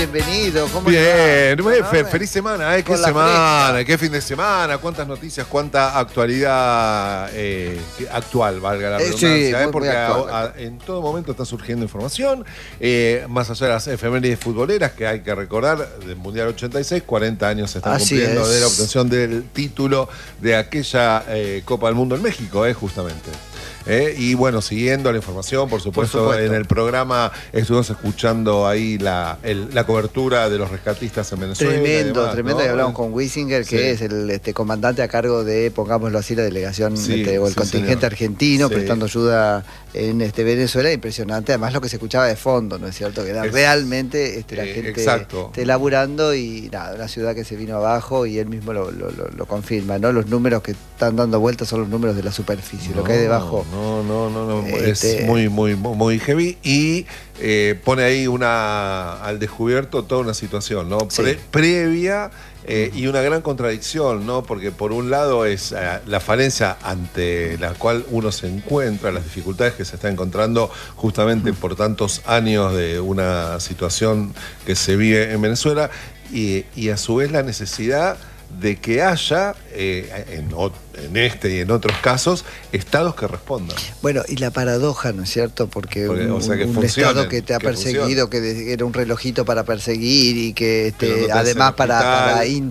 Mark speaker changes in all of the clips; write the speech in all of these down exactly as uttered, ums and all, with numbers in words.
Speaker 1: Bienvenido, ¿cómo
Speaker 2: Bien,
Speaker 1: le va?
Speaker 2: fe, feliz semana, ¿eh? Qué semana, qué fin de semana, cuántas noticias, cuánta actualidad eh, actual, valga la redundancia,
Speaker 1: eh, sí,
Speaker 2: ¿eh?
Speaker 1: muy,
Speaker 2: porque
Speaker 1: muy actual,
Speaker 2: a, a, en todo momento está surgiendo información, eh, más allá de las efemérides futboleras que hay que recordar, del Mundial ochenta y seis, cuarenta años se están
Speaker 1: Así
Speaker 2: cumpliendo
Speaker 1: es.
Speaker 2: de la obtención del título de aquella eh, Copa del Mundo en México, eh, justamente. Eh, y bueno, siguiendo la información, por supuesto,
Speaker 1: por supuesto,
Speaker 2: en el programa estuvimos escuchando ahí la, el, la cobertura de los rescatistas en Venezuela.
Speaker 1: Tremendo,
Speaker 2: demás,
Speaker 1: tremendo.
Speaker 2: ¿no?
Speaker 1: Y hablamos con Wiesinger, que
Speaker 2: sí.
Speaker 1: es el este, comandante a cargo de, pongámoslo así, la delegación
Speaker 2: sí,
Speaker 1: este, o el
Speaker 2: sí,
Speaker 1: contingente
Speaker 2: señor.
Speaker 1: argentino,
Speaker 2: sí.
Speaker 1: prestando ayuda en este, Venezuela. Impresionante. Además, lo que se escuchaba de fondo, ¿no es cierto? Que era
Speaker 2: es,
Speaker 1: realmente este, la
Speaker 2: eh,
Speaker 1: gente
Speaker 2: exacto.
Speaker 1: este, laburando y nada, una ciudad que se vino abajo y él mismo lo, lo, lo, lo confirma, ¿no? Los números que están dando vueltas son los números de la superficie,
Speaker 2: No,
Speaker 1: lo que hay debajo.
Speaker 2: No, no, no, no.
Speaker 1: Este...
Speaker 2: es muy, muy, muy heavy y eh, pone ahí una al descubierto toda una situación, ¿no? Pre,
Speaker 1: sí.
Speaker 2: Previa eh, y una gran contradicción, ¿no? Porque por un lado es eh, la falencia ante la cual uno se encuentra, las dificultades que se está encontrando justamente por tantos años de una situación que se vive en Venezuela y, y a su vez la necesidad de que haya, eh, en, en este y en otros casos, estados que respondan.
Speaker 1: Bueno, y la paradoja, ¿no es cierto? Porque,
Speaker 2: Porque
Speaker 1: un,
Speaker 2: o sea, que
Speaker 1: un
Speaker 2: funcionen,
Speaker 1: estado que te ha
Speaker 2: que
Speaker 1: perseguido,
Speaker 2: funcione.
Speaker 1: que era un relojito para perseguir y que este,
Speaker 2: no
Speaker 1: además para, para
Speaker 2: intimidar,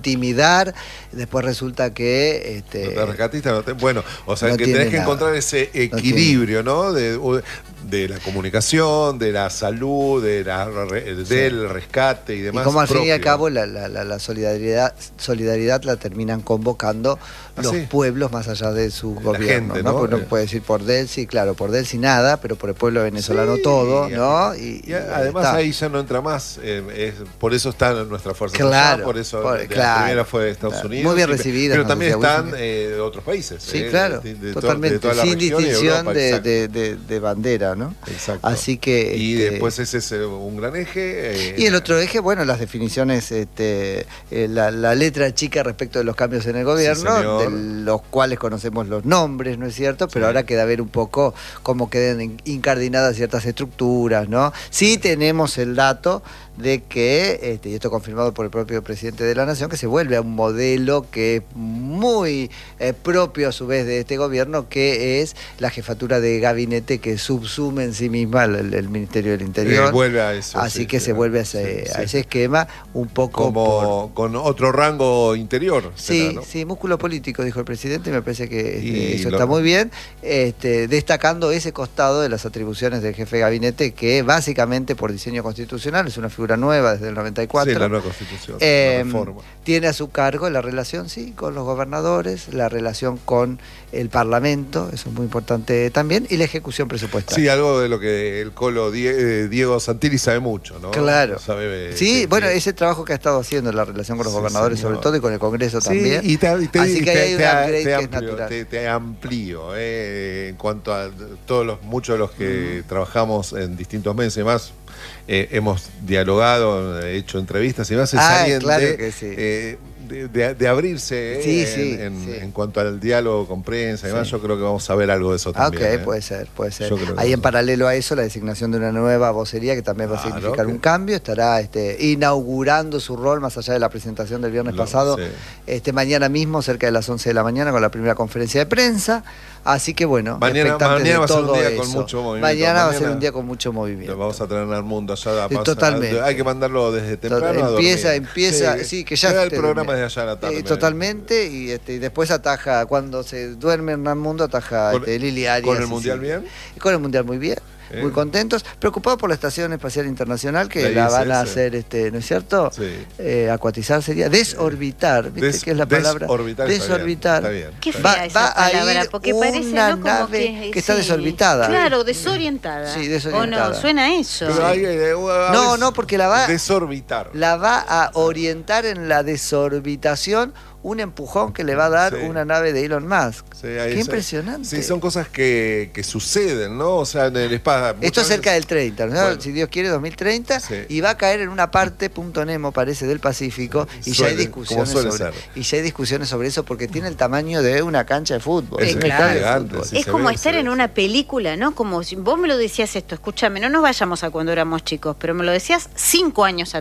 Speaker 1: después resulta que... Este,
Speaker 2: no te rescatista, no te, bueno, o sea,
Speaker 1: no
Speaker 2: que tenés que
Speaker 1: nada.
Speaker 2: encontrar ese equilibrio, ¿no? ¿no? De, de la comunicación, de la salud, de la, del sí. rescate y demás.
Speaker 1: Y como al
Speaker 2: propio.
Speaker 1: fin y al cabo la, la, la, la solidaridad, solidaridad la terminan convocando
Speaker 2: ¿Ah,
Speaker 1: los
Speaker 2: sí?
Speaker 1: pueblos más allá de su
Speaker 2: la
Speaker 1: gobierno,
Speaker 2: gente,
Speaker 1: ¿no?
Speaker 2: ¿no?
Speaker 1: Porque uno puede decir por Delcy, claro, por Delcy nada, pero por el pueblo venezolano sí, todo, ¿no?
Speaker 2: Y, y, y además está. Ahí ya no entra más, eh, es, por eso están nuestras fuerzas
Speaker 1: claro,
Speaker 2: allá, por eso
Speaker 1: por,
Speaker 2: de,
Speaker 1: claro,
Speaker 2: la primera fue de Estados
Speaker 1: claro.
Speaker 2: Unidos.
Speaker 1: Muy bien
Speaker 2: y,
Speaker 1: recibida.
Speaker 2: Pero también están eh, de otros países.
Speaker 1: Sí,
Speaker 2: eh,
Speaker 1: claro,
Speaker 2: de, de,
Speaker 1: totalmente,
Speaker 2: de toda la
Speaker 1: sin distinción
Speaker 2: Europa,
Speaker 1: de, de, de, de bandera, ¿no?
Speaker 2: Exacto.
Speaker 1: Así que...
Speaker 2: Y
Speaker 1: este,
Speaker 2: después ese es un gran eje. Eh,
Speaker 1: y el otro eje, bueno, las definiciones, este, eh, la, la letra chica respecto de los cambios en el gobierno, sí, de los cuales conocemos los nombres, ¿no es cierto? Pero sí. Ahora queda ver un poco cómo quedan incardinadas ciertas estructuras, ¿no? Sí tenemos el dato de que, este, y esto confirmado por el propio presidente de la Nación, que se vuelve a un modelo que es muy eh, propio a su vez de este gobierno, que es la jefatura de gabinete que subsume en sí misma el, el Ministerio del Interior.
Speaker 2: Eh, vuelve a eso.
Speaker 1: Así
Speaker 2: sí,
Speaker 1: que
Speaker 2: sí,
Speaker 1: se vuelve a ese,
Speaker 2: sí,
Speaker 1: a
Speaker 2: sí.
Speaker 1: ese esquema un poco...
Speaker 2: Como por... con otro rango interior.
Speaker 1: Sí,
Speaker 2: será, ¿no?
Speaker 1: sí, músculo político, dijo el presidente, y me parece que este, eso
Speaker 2: lo...
Speaker 1: está muy bien, este, destacando ese costado de las atribuciones del jefe de gabinete, que básicamente por diseño constitucional es una figura nueva desde el noventa y cuatro.
Speaker 2: Sí, la nueva constitución,
Speaker 1: eh,
Speaker 2: la reforma.
Speaker 1: Tiene a su cargo la relación, sí, con los gobernadores, la relación con el Parlamento, eso es muy importante también, y la ejecución presupuestaria.
Speaker 2: Sí, algo de lo que el colo Die Diego Santilli sabe mucho, ¿no?
Speaker 1: Claro.
Speaker 2: Sabe,
Speaker 1: sí,
Speaker 2: que,
Speaker 1: bueno,
Speaker 2: que...
Speaker 1: ese trabajo que ha estado haciendo en la relación con los
Speaker 2: sí,
Speaker 1: gobernadores,
Speaker 2: señor.
Speaker 1: sobre todo, y con el Congreso
Speaker 2: sí,
Speaker 1: también.
Speaker 2: Y te, y te,
Speaker 1: Así
Speaker 2: y
Speaker 1: que
Speaker 2: te,
Speaker 1: hay un
Speaker 2: te,
Speaker 1: upgrade
Speaker 2: te
Speaker 1: que
Speaker 2: amplio,
Speaker 1: es natural.
Speaker 2: Te, te amplío, eh, en cuanto a todos los, muchos de los que mm. trabajamos en distintos meses y más, eh, hemos dialogado, hecho entrevistas y más, es
Speaker 1: ah,
Speaker 2: alguien
Speaker 1: claro
Speaker 2: de,
Speaker 1: que sí.
Speaker 2: eh, de, de, de abrirse eh,
Speaker 1: sí,
Speaker 2: en,
Speaker 1: sí,
Speaker 2: en,
Speaker 1: sí.
Speaker 2: en cuanto al diálogo con prensa y demás,
Speaker 1: sí.
Speaker 2: yo creo que vamos a ver algo de eso también.
Speaker 1: Ah, ok,
Speaker 2: eh.
Speaker 1: puede ser, puede ser.
Speaker 2: Ahí
Speaker 1: en
Speaker 2: no.
Speaker 1: paralelo a eso, la designación de una nueva vocería que también va a significar claro, un que... cambio, estará este, inaugurando su rol más allá de la presentación del viernes no, pasado, sí. este, mañana mismo, cerca de las once de la mañana, con la primera conferencia de prensa. Así que bueno,
Speaker 2: mañana, mañana va a ser un día
Speaker 1: eso.
Speaker 2: con mucho movimiento.
Speaker 1: Mañana,
Speaker 2: mañana
Speaker 1: va a ser un día con mucho movimiento.
Speaker 2: Vamos a tener al mundo allá.
Speaker 1: Sí, totalmente.
Speaker 2: A, hay que mandarlo desde temprano.
Speaker 1: Empieza,
Speaker 2: a
Speaker 1: empieza, sí, sí, que ya
Speaker 2: el programa de allá a la tarde.
Speaker 1: Eh, totalmente, y, este, y después ataja, cuando se duerme Hernán Mundo, ataja
Speaker 2: con,
Speaker 1: este, Lili Arias.
Speaker 2: ¿Con el Mundial sí. bien?
Speaker 1: Y con el Mundial muy bien. Eh. Muy contentos, preocupados por la Estación Espacial Internacional, que la, la van a hacer, este, ¿no es cierto?
Speaker 2: Sí.
Speaker 1: Eh, acuatizar sería desorbitar, ¿viste
Speaker 2: Des,
Speaker 1: qué es la palabra?
Speaker 2: Desorbitar.
Speaker 1: Desorbitar.
Speaker 2: Está bien, está bien.
Speaker 3: ¿Qué
Speaker 1: va,
Speaker 3: fea esa
Speaker 1: va
Speaker 3: palabra?
Speaker 1: a ir
Speaker 3: Porque
Speaker 1: una
Speaker 3: parece, ¿no? Como
Speaker 1: nave
Speaker 3: que,
Speaker 1: que está
Speaker 3: sí.
Speaker 1: desorbitada.
Speaker 3: Claro, desorientada.
Speaker 1: Sí, desorientada.
Speaker 3: ¿O no? Suena eso.
Speaker 2: Pero hay, eh,
Speaker 1: no, no, porque la va
Speaker 2: desorbitar.
Speaker 1: La va a orientar en la desorbitación, un empujón que le va a dar sí. una nave de Elon Musk.
Speaker 2: Sí,
Speaker 1: Qué
Speaker 2: sí.
Speaker 1: impresionante.
Speaker 2: Sí, son cosas que, que suceden, ¿no? O sea, en el espacio.
Speaker 1: Esto es cerca
Speaker 2: veces...
Speaker 1: del treinta, ¿no? Bueno. Si Dios quiere, dos mil treinta, sí. y va a caer en una parte, punto Nemo, parece, del Pacífico, y,
Speaker 2: suele,
Speaker 1: ya hay discusiones sobre,
Speaker 2: ser.
Speaker 1: y ya hay discusiones sobre eso porque tiene el tamaño de una cancha de fútbol.
Speaker 3: Es,
Speaker 1: es,
Speaker 3: claro.
Speaker 2: gigante,
Speaker 3: sí, es como ve, estar en una película, ¿no? Como si vos me lo decías esto, escúchame, no nos vayamos a cuando éramos chicos, pero me lo decías cinco años atrás.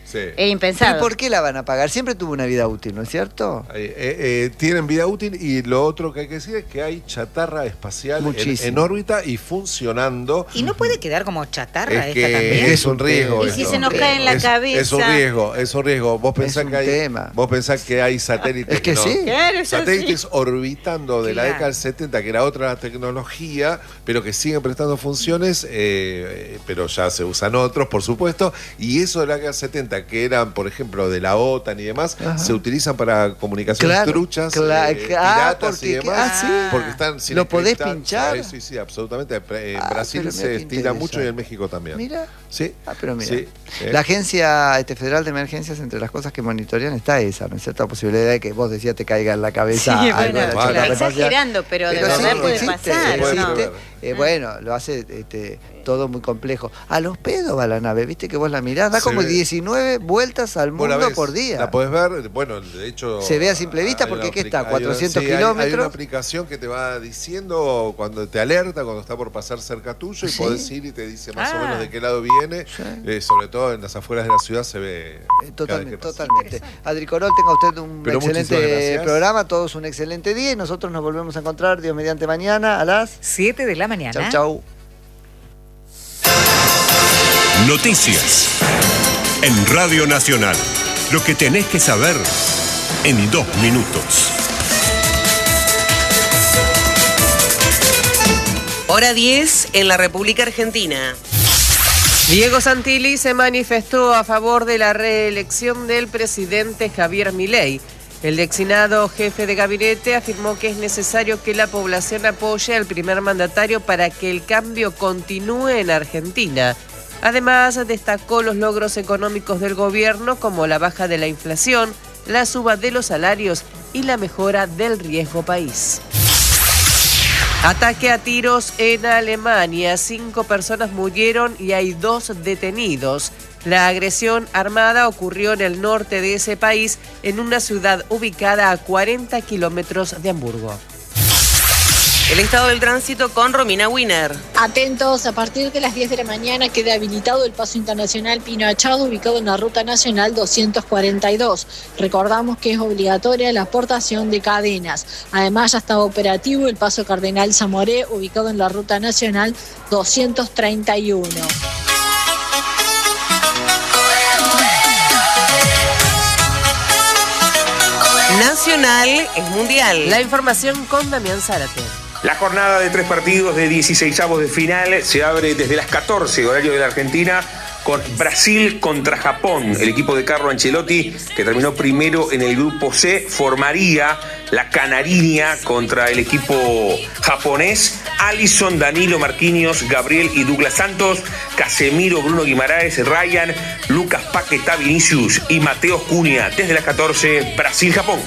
Speaker 2: Sí.
Speaker 3: Era impensado.
Speaker 1: ¿Y por qué la van a pagar? Siempre tuvo una vida útil, ¿no es cierto?
Speaker 2: Eh, eh, eh, tienen vida útil y lo otro que hay que decir es que hay chatarra espacial en, en órbita y funcionando.
Speaker 4: ¿Y no puede quedar como chatarra
Speaker 2: es
Speaker 4: esta
Speaker 2: que
Speaker 4: también?
Speaker 2: Es un riesgo.
Speaker 3: Y si
Speaker 2: esto.
Speaker 3: se nos cae en la
Speaker 2: es,
Speaker 3: cabeza.
Speaker 2: Es un riesgo, es un riesgo. Vos pensás,
Speaker 1: un
Speaker 2: que, hay,
Speaker 1: tema.
Speaker 2: vos pensás que hay satélites.
Speaker 1: Es que
Speaker 2: no,
Speaker 1: sí.
Speaker 3: Claro, eso
Speaker 2: satélites
Speaker 3: sí.
Speaker 2: orbitando de la
Speaker 4: Claro.
Speaker 2: década del setenta, que era otra tecnología, pero que siguen prestando funciones, eh, pero ya se usan otros, por supuesto. Y eso de la década del setenta, que eran, por ejemplo, de la OTAN y demás,
Speaker 1: Ajá.
Speaker 2: se utilizan para comunicaciones
Speaker 1: Claro,
Speaker 2: truchas,
Speaker 1: claro,
Speaker 2: eh,
Speaker 1: ah,
Speaker 2: piratas y
Speaker 1: porque-
Speaker 2: demás,
Speaker 1: ah, sí.
Speaker 2: porque están sin
Speaker 1: ¿Lo podés
Speaker 2: encriptar.
Speaker 1: pinchar?
Speaker 2: Sí, sí, sí, absolutamente. En
Speaker 1: Ah,
Speaker 2: Brasil
Speaker 1: pero mira
Speaker 2: se
Speaker 1: qué
Speaker 2: estila mucho y en
Speaker 1: interesante.
Speaker 2: México también.
Speaker 1: Mira.
Speaker 2: Sí.
Speaker 1: Ah, pero mira.
Speaker 2: Sí, eh.
Speaker 1: La Agencia este, Federal de Emergencias, entre las cosas que monitorean está esa, ¿no es cierto? La posibilidad de que vos decías te caiga en la cabeza
Speaker 3: Sí,
Speaker 1: algo
Speaker 3: bueno,
Speaker 1: de la
Speaker 2: claro.
Speaker 1: chatarra espacial.
Speaker 3: Exagerando, pero de
Speaker 1: Pero
Speaker 3: verdad
Speaker 1: sí,
Speaker 3: puede
Speaker 1: existe,
Speaker 3: pasar, ¿o no?
Speaker 1: existe. Eh, bueno, lo hace este, todo muy complejo. A los pedos va la nave, viste que vos la mirás, da
Speaker 2: Se
Speaker 1: como
Speaker 2: ve.
Speaker 1: diecinueve vueltas al
Speaker 2: Vos la
Speaker 1: mundo
Speaker 2: ves,
Speaker 1: por día.
Speaker 2: La podés ver, bueno, de hecho.
Speaker 1: Se ve a simple vista
Speaker 2: hay
Speaker 1: porque
Speaker 2: una
Speaker 1: ¿qué está?
Speaker 2: aplica- hay una-
Speaker 1: cuatrocientos
Speaker 2: sí, hay-
Speaker 1: kilómetros.
Speaker 2: Hay una aplicación que te va diciendo cuando te alerta, cuando está por pasar cerca tuyo, y
Speaker 1: Sí.
Speaker 2: podés ir y te dice más o
Speaker 4: Ah.
Speaker 2: menos de qué lado viene.
Speaker 1: Sí.
Speaker 2: Eh, sobre todo en las afueras de la ciudad se ve.
Speaker 1: Eh,
Speaker 2: cada vez
Speaker 1: Totalmente,
Speaker 2: que pasa.
Speaker 1: totalmente. Adri Corol, tenga usted un
Speaker 2: Pero muchísimas
Speaker 1: excelente
Speaker 2: gracias.
Speaker 1: programa, todos un excelente día y nosotros nos volvemos a encontrar, Dios mediante, mañana a las...
Speaker 4: siete de la mañana.
Speaker 1: Chau, chau.
Speaker 5: Noticias. En Radio Nacional. Lo que tenés que saber en dos minutos.
Speaker 6: Hora diez en la República Argentina.
Speaker 7: Diego Santilli se manifestó a favor de la reelección del presidente Javier Milei. El designado jefe de gabinete afirmó que es necesario que la población apoye al primer mandatario para que el cambio continúe en Argentina. Además, destacó los logros económicos del gobierno como la baja de la inflación, la suba de los salarios y la mejora del riesgo país. Ataque a tiros en Alemania. Cinco personas murieron y hay dos detenidos. La agresión armada ocurrió en el norte de ese país, en una ciudad ubicada a cuarenta kilómetros de Hamburgo.
Speaker 6: El estado del tránsito con Romina Wiener.
Speaker 8: Atentos, a partir de las diez de la mañana queda habilitado el paso internacional Pino Achado, ubicado en la ruta nacional doscientos cuarenta y dos. Recordamos que es obligatoria la aportación de cadenas. Además ya está operativo el paso Cardenal Zamoré, ubicado en la ruta nacional doscientos treinta y uno.
Speaker 6: Nacional es mundial.
Speaker 7: La información con Damián Zárate.
Speaker 9: La jornada de tres partidos de dieciseisavos de final se abre desde las catorce, horario de la Argentina, con Brasil contra Japón. El equipo de Carlo Ancelotti, que terminó primero en el grupo C, formaría la canariña contra el equipo japonés. Alisson, Danilo, Marquinhos, Gabriel y Douglas Santos, Casemiro, Bruno Guimaraes, Ryan, Lucas Paquetá, Vinicius y Mateos Cunha. Desde las catorce, Brasil-Japón.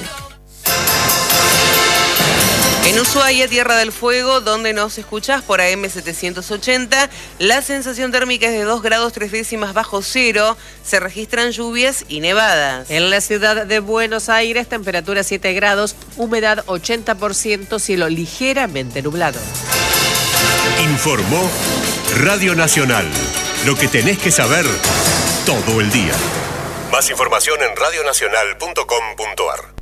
Speaker 6: En Ushuaia, Tierra del Fuego, donde nos escuchás por A M setecientos ochenta, la sensación térmica es de dos grados tres décimas bajo cero. Se registran lluvias y nevadas.
Speaker 7: En la ciudad de Buenos Aires, temperatura siete grados, humedad ochenta por ciento, cielo ligeramente nublado.
Speaker 5: Informó Radio Nacional. Lo que tenés que saber todo el día. Más información en radionacional punto com punto ar.